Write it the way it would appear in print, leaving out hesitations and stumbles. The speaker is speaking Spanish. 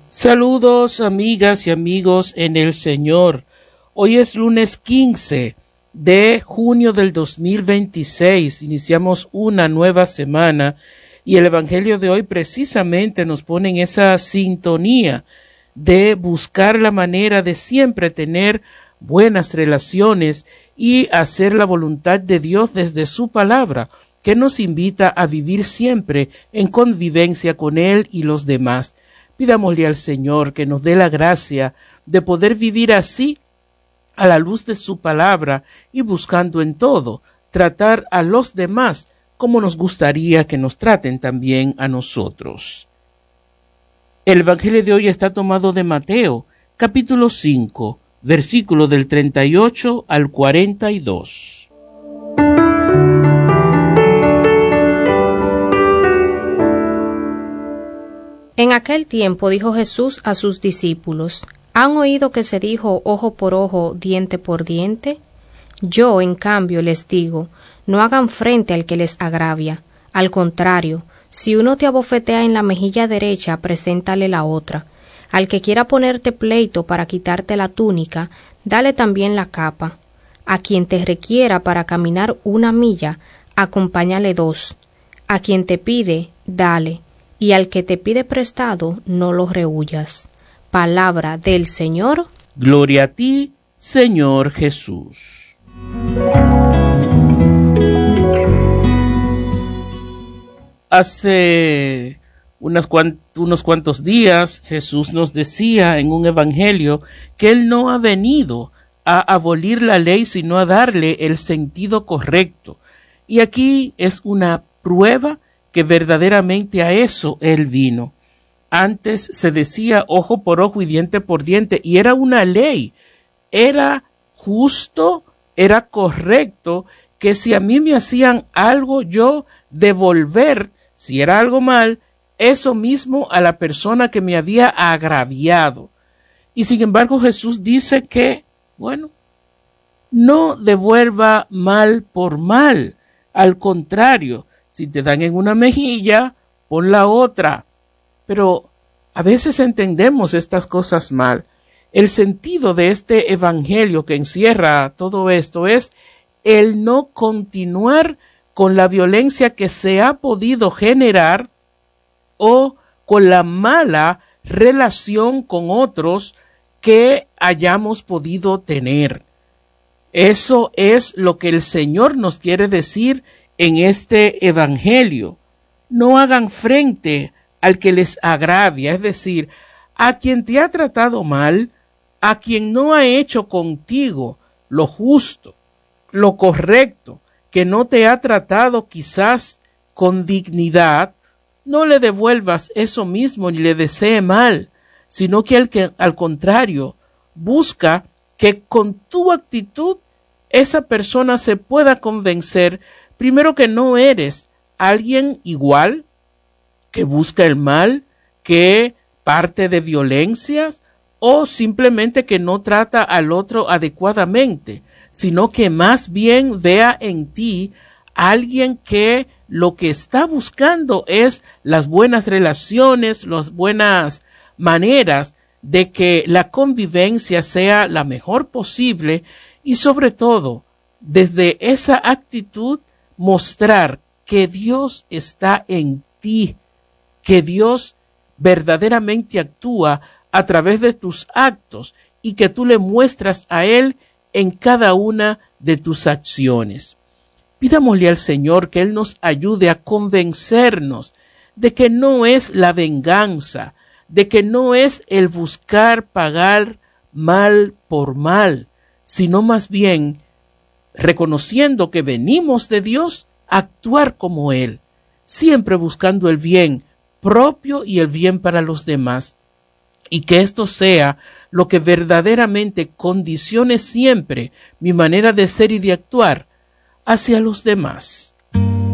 Saludos, amigas y amigos en el Señor. Hoy es lunes 15 de junio del 2026. Iniciamos una nueva semana y el Evangelio de hoy precisamente nos pone en esa sintonía de buscar la manera de siempre tener buenas relaciones y hacer la voluntad de Dios desde su palabra, que nos invita a vivir siempre en convivencia con Él y los demás. Pidámosle al Señor que nos dé la gracia de poder vivir así a la luz de su palabra y buscando en todo tratar a los demás como nos gustaría que nos traten también a nosotros. El Evangelio de hoy está tomado de Mateo, capítulo 5, versículo del 38 al 42. En aquel tiempo dijo Jesús a sus discípulos: ¿Han oído que se dijo ojo por ojo, diente por diente? Yo, en cambio, les digo, no hagan frente al que les agravia. Al contrario, si uno te abofetea en la mejilla derecha, preséntale la otra. Al que quiera ponerte pleito para quitarte la túnica, dale también la capa. A quien te requiera para caminar 1 milla, acompáñale 2. A quien te pide, dale. Y al que te pide prestado, no lo rehuyas. Palabra del Señor. Gloria a ti, Señor Jesús. Hace unos cuantos días Jesús nos decía en un evangelio que Él no ha venido a abolir la ley, sino a darle el sentido correcto. Y aquí es una prueba que verdaderamente a eso Él vino. Antes se decía ojo por ojo y diente por diente, y era una ley. Era justo, era correcto que si a mí me hacían algo, yo devolver, si era algo mal, eso mismo a la persona que me había agraviado. Y sin embargo Jesús dice que, no devuelva mal por mal. Al contrario, si te dan en una mejilla, pon la otra. Pero a veces entendemos estas cosas mal. El sentido de este evangelio que encierra todo esto es el no continuar con la violencia que se ha podido generar o con la mala relación con otros que hayamos podido tener. Eso es lo que el Señor nos quiere decir en este evangelio. No hagan frente al que les agravia, es decir, a quien te ha tratado mal, a quien no ha hecho contigo lo justo, lo correcto, que no te ha tratado quizás con dignidad, no le devuelvas eso mismo ni le desee mal, sino que al contrario, busca que con tu actitud esa persona se pueda convencer, primero, que no eres alguien igual, que busca el mal, que parte de violencias, o simplemente que no trata al otro adecuadamente, sino que más bien vea en ti alguien que lo que está buscando es las buenas relaciones, las buenas maneras de que la convivencia sea la mejor posible y sobre todo, desde esa actitud, mostrar que Dios está en ti, que Dios verdaderamente actúa a través de tus actos y que tú le muestras a Él en cada una de tus acciones. Pidámosle al Señor que Él nos ayude a convencernos de que no es la venganza, de que no es el buscar pagar mal por mal, sino más bien, reconociendo que venimos de Dios, actuar como Él, siempre buscando el bien propio y el bien para los demás, y que esto sea lo que verdaderamente condicione siempre mi manera de ser y de actuar hacia los demás.